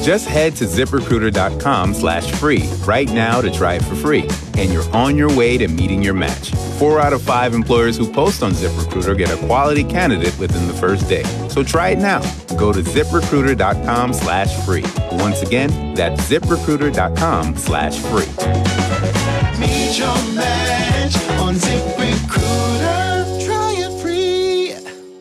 Just head to ZipRecruiter.com/free right now to try it for free. And you're on your way to meeting your match. 4 out of 5 employers who post on ZipRecruiter get a quality candidate within the first day. So try it now. Go to ZipRecruiter.com/free. Once again, that's ZipRecruiter.com/free. Meet your match on ZipRecruiter. Try it free.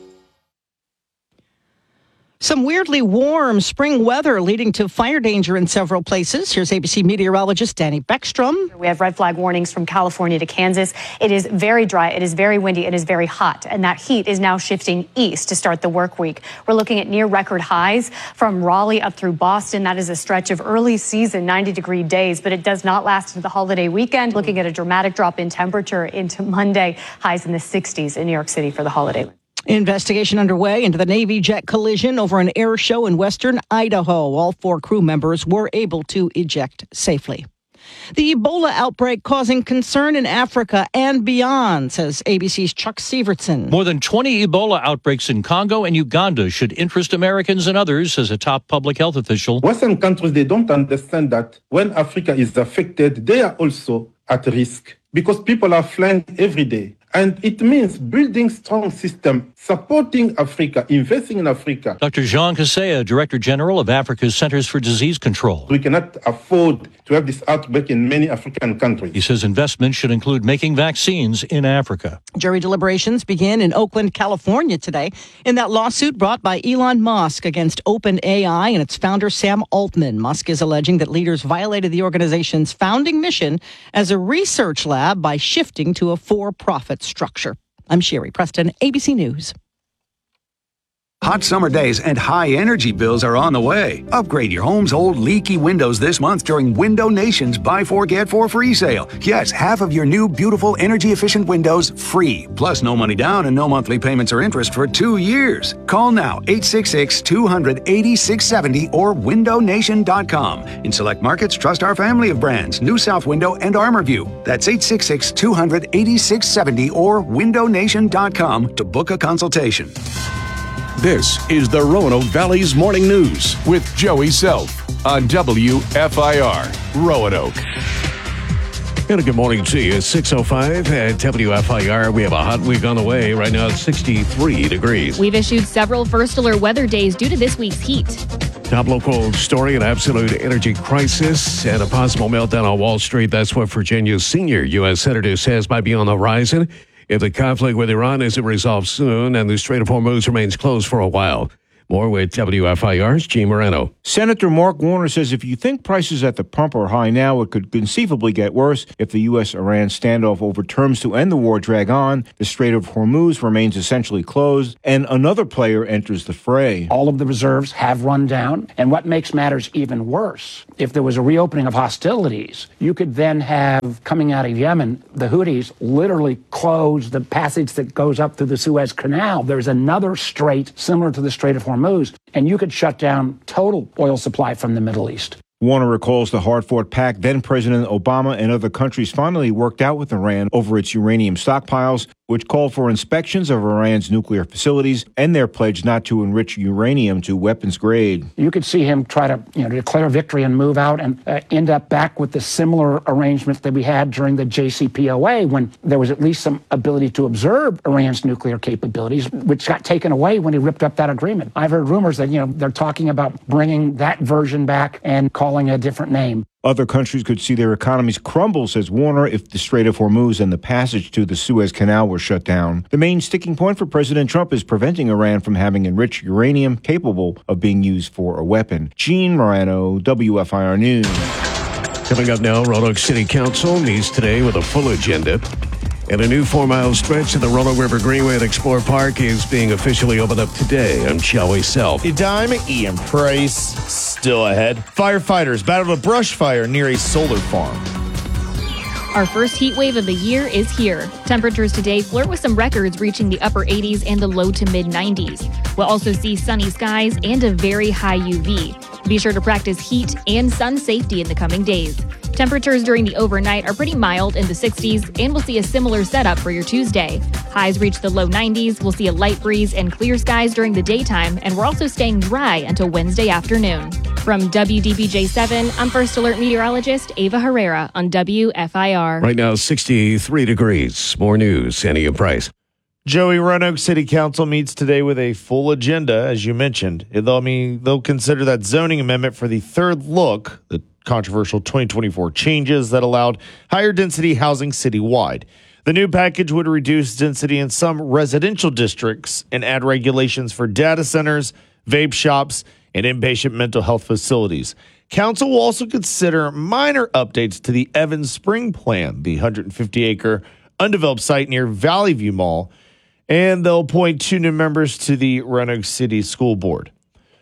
Some weirdly warm spring weather leading to fire danger in several places. Here's ABC meteorologist Danny Beckstrom. We have red flag warnings from California to Kansas. It is very dry, it is very windy, it is very hot, and that heat is now shifting east to start the work week. We're looking at near record highs from Raleigh up through Boston. That is a stretch of early season 90-degree days, but it does not last into the holiday weekend. Looking at a dramatic drop in temperature into Monday, highs in the 60s in New York City for the holiday. Investigation underway into the Navy jet collision over an air show in western Idaho. All 4 crew members were able to eject safely. The Ebola outbreak causing concern in Africa and beyond, says ABC's Chuck Sievertson. More than 20 Ebola outbreaks in Congo and Uganda should interest Americans and others, says a top public health official. Western countries, they don't understand that when Africa is affected, they are also at risk because people are flying every day. And it means building strong system, supporting Africa, investing in Africa. Dr. Jean Kaseya, Director General of Africa's Centers for Disease Control. We cannot afford to have this outbreak in many African countries. He says investment should include making vaccines in Africa. Jury deliberations begin in Oakland, California today in that lawsuit brought by Elon Musk against OpenAI and its founder Sam Altman. Musk is alleging that leaders violated the organization's founding mission as a research lab by shifting to a for-profit structure. I'm Sherry Preston, ABC News. Hot summer days and high energy bills are on the way. Upgrade your home's old leaky windows this month during Window Nation's Buy 4 Get 4 free sale. Yes, half of your new beautiful energy efficient windows free. Plus no money down and no monthly payments or interest for 2 years. Call now 866-200-8670 or windownation.com. In select markets, trust our family of brands, New South Window and ArmorView. That's 866-200-8670 or windownation.com to book a consultation. This is the Roanoke Valley's Morning News with Joey Self on WFIR Roanoke. And a good morning to you. 6:05 at WFIR. We have a hot week on the way. Right now it's 63 degrees. We've issued several first alert weather days due to this week's heat. Top local story, an absolute energy crisis and a possible meltdown on Wall Street. That's what Virginia's senior U.S. senator says might be on the horizon if the conflict with Iran isn't resolved soon and the Strait of Hormuz remains closed for a while. More with WFIR's Gene Moreno. Senator Mark Warner says if you think prices at the pump are high now, it could conceivably get worse if the U.S.-Iran standoff over terms to end the war drag on, the Strait of Hormuz remains essentially closed, and another player enters the fray. All of the reserves have run down, and what makes matters even worse, if there was a reopening of hostilities, you could then have, coming out of Yemen, the Houthis literally close the passage that goes up through the Suez Canal. There's another strait similar to the Strait of Hormuz, and you could shut down total oil supply from the Middle East. Warner recalls the hard-fought pact then President Obama and other countries finally worked out with Iran over its uranium stockpiles, which called for inspections of Iran's nuclear facilities and their pledge not to enrich uranium to weapons grade. You could see him try to declare victory and move out and end up back with the similar arrangements that we had during the JCPOA when there was at least some ability to observe Iran's nuclear capabilities, which got taken away when he ripped up that agreement. I've heard rumors that, they're talking about bringing that version back and calling a different name. Other countries could see their economies crumble, says Warner, if the Strait of Hormuz and the passage to the Suez Canal were shut down. The main sticking point for President Trump is preventing Iran from having enriched uranium capable of being used for a weapon. Gene Moreno, WFIR News. Coming up now, Roanoke City Council meets today with a full agenda. And a new 4-mile stretch of the Roanoke River Greenway at Explorer Park is being officially opened up today. I'm Joey Self. Dime, Ian Price, still ahead. Firefighters battled a brush fire near a solar farm. Our first heat wave of the year is here. Temperatures today flirt with some records reaching the upper 80s and the low to mid 90s. We'll also see sunny skies and a very high UV. Be sure to practice heat and sun safety in the coming days. Temperatures during the overnight are pretty mild in the 60s, and we'll see a similar setup for your Tuesday. Highs reach the low 90s, we'll see a light breeze and clear skies during the daytime, and we're also staying dry until Wednesday afternoon. From WDBJ7, I'm First Alert meteorologist Ava Herrera on WFIR. Right now, 63 degrees. More news, Annie and Price. Joey, Roanoke City Council meets today with a full agenda, as you mentioned. They'll consider that zoning amendment for the third look, the controversial 2024 changes that allowed higher density housing citywide. The new package would reduce density in some residential districts and add regulations for data centers, vape shops, and inpatient mental health facilities. Council will also consider minor updates to the Evans Spring Plan, the 150-acre undeveloped site near Valley View Mall, and they'll appoint 2 new members to the Roanoke City School Board.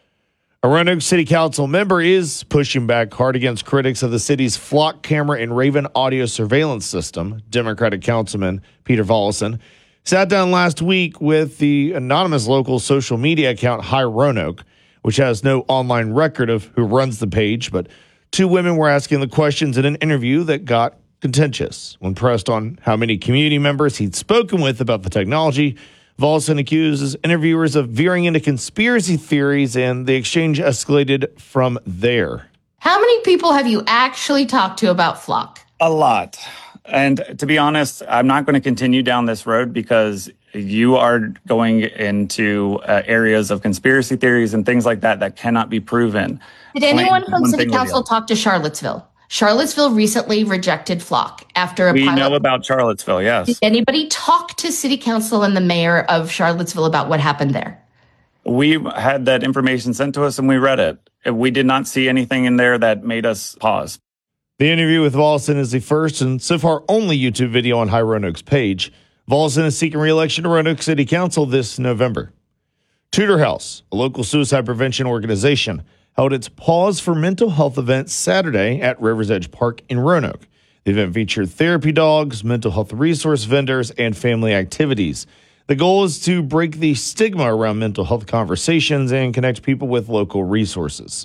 A Roanoke City Council member is pushing back hard against critics of the city's Flock camera and Raven audio surveillance system. Democratic Councilman Peter Volleson sat down last week with the anonymous local social media account High Roanoke, which has no online record of who runs the page, but 2 women were asking the questions in an interview that got contentious. When pressed on how many community members he'd spoken with about the technology, Volleson accuses interviewers of veering into conspiracy theories, and the exchange escalated from there. How many people have you actually talked to about Flock? A lot. And to be honest, I'm not going to continue down this road because you are going into areas of conspiracy theories and things like that that cannot be proven. Did anyone from City Council talk to Charlottesville? Charlottesville recently rejected Flock after a pilot. We know about Charlottesville, yes. Did anybody talk to City Council and the mayor of Charlottesville about what happened there? We had that information sent to us and we read it. We did not see anything in there that made us pause. The interview with Volleson is the first and so far only YouTube video on High Roanoke's page. Volleson is seeking re-election to Roanoke City Council this November. Tudor House, a local suicide prevention organization, held its Pause for Mental Health event Saturday at Rivers Edge Park in Roanoke. The event featured therapy dogs, mental health resource vendors, and family activities. The goal is to break the stigma around mental health conversations and connect people with local resources.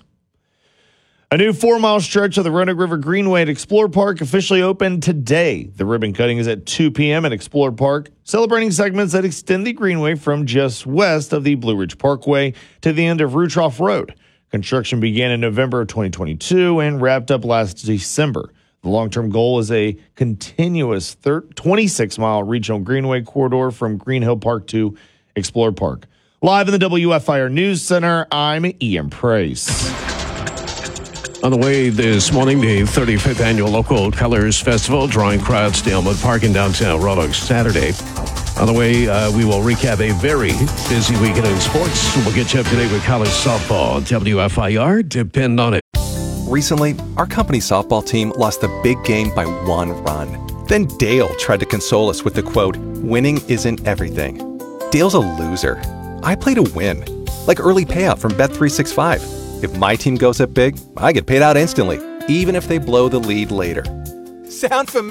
A new 4-mile stretch of the Roanoke River Greenway at Explorer Park officially opened today. The ribbon cutting is at 2 p.m. at Explorer Park, celebrating segments that extend the Greenway from just west of the Blue Ridge Parkway to the end of Rutroff Road. Construction began in November of 2022 and wrapped up last December. The long-term goal is a continuous 26-mile regional Greenway corridor from Green Hill Park to Explorer Park. Live in the WFIR News Center, I'm Ian Price. On the way this morning, the 35th Annual Local Colors Festival, drawing crowds to Elmwood Park in downtown Roanoke Saturday. On the way, we will recap a very busy weekend in sports. We'll get you up to date with college softball. WFIR, depend on it. Recently, our company softball team lost the big game by 1 run. Then Dale tried to console us with the quote, "Winning isn't everything." Dale's a loser. I play to win, like early payout from Bet365. If my team goes up big, I get paid out instantly, even if they blow the lead later. Sound familiar?